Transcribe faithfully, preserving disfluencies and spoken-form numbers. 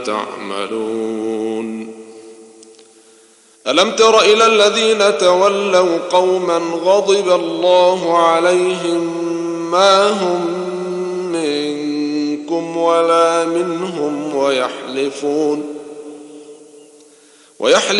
تعملون. ألم تر إلى الذين تولوا قوما غضب الله عليهم ما هم منكم ولا منهم ويحلفون ويحلفون